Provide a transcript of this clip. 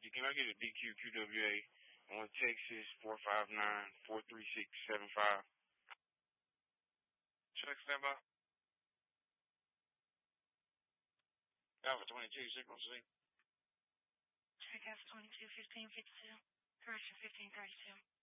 Can I get a DQQWA on Texas 459-43675? Check standby. Alpha 22, signal C. Check Alpha 22, 1552. Correction 1532.